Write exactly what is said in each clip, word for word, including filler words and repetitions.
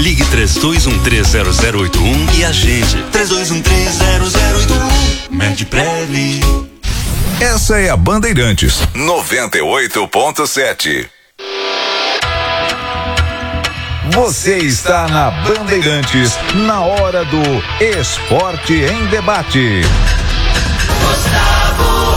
Ligue três dois um três zero zero oito um e agende. três dois um três zero zero oito um. Medprev. Essa é a Bandeirantes noventa e oito ponto sete. Você está na Bandeirantes, na hora do Esporte em Debate. Gustavo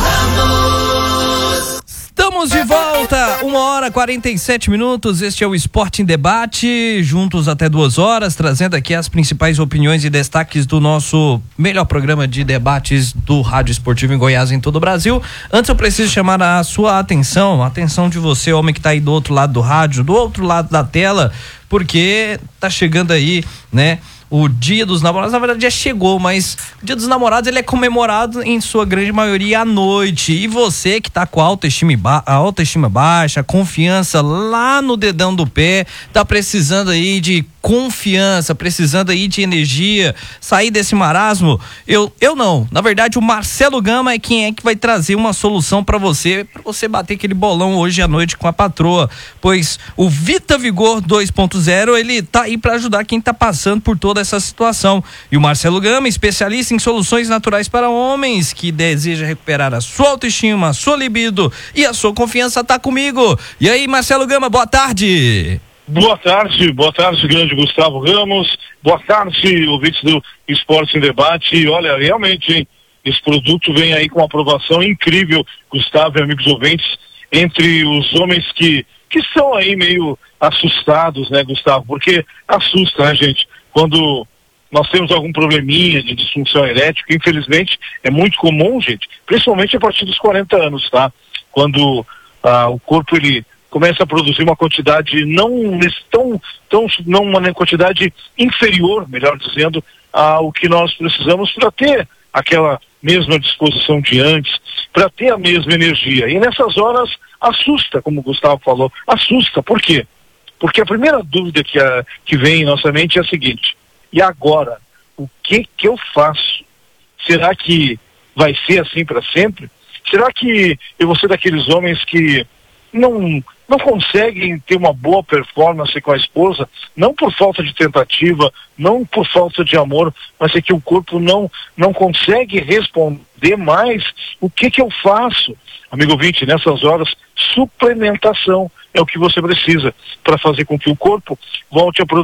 Ramos. Estamos de volta, uma hora e quarenta e sete minutos. Este é o Esporte em Debate, juntos até duas horas, trazendo aqui as principais opiniões e destaques do nosso melhor programa de debates do Rádio Esportivo em Goiás, em todo o Brasil. Antes eu preciso chamar a sua atenção, a atenção de você, homem que está aí do outro lado do rádio, do outro lado da tela, porque tá chegando aí, né, o Dia dos Namorados. Na verdade já chegou, mas o Dia dos Namorados ele é comemorado em sua grande maioria à noite, e você que tá com a autoestima, ba- a autoestima baixa, confiança lá no dedão do pé, tá precisando aí de confiança, precisando aí de energia, sair desse marasmo, eu, eu não, na verdade o Marcelo Gama é quem é que vai trazer uma solução para você, para você bater aquele bolão hoje à noite com a patroa, pois o Vita Vigor dois ponto zero, ele tá aí para ajudar quem tá passando por toda essa situação, e o Marcelo Gama, especialista em soluções naturais para homens que deseja recuperar a sua autoestima, a sua libido e a sua confiança, tá comigo. E aí, Marcelo Gama, boa tarde. Boa tarde, boa tarde, grande Gustavo Ramos, boa tarde, ouvintes do Esporte em Debate. E olha, realmente, hein, esse produto vem aí com uma aprovação incrível, Gustavo e amigos ouvintes, entre os homens que, que são aí meio assustados, né, Gustavo? Porque assusta, né, gente? Quando nós temos algum probleminha de disfunção erétil, que infelizmente é muito comum, gente, principalmente a partir dos quarenta anos, tá? Quando ah, o corpo, ele começa a produzir uma quantidade não tão, tão não uma quantidade inferior, melhor dizendo, ao que nós precisamos para ter aquela mesma disposição de antes, para ter a mesma energia. E nessas horas assusta, como o Gustavo falou, assusta. Por quê? Porque a primeira dúvida que, a, que vem em nossa mente é a seguinte: e agora? O que que eu faço? Será que vai ser assim para sempre? Será que eu vou ser daqueles homens que não não conseguem ter uma boa performance com a esposa, não por falta de tentativa, não por falta de amor, mas é que o corpo não, não consegue responder mais? O que que eu faço? Amigo ouvinte, nessas horas, suplementação é o que você precisa para fazer com que o corpo volte a produzir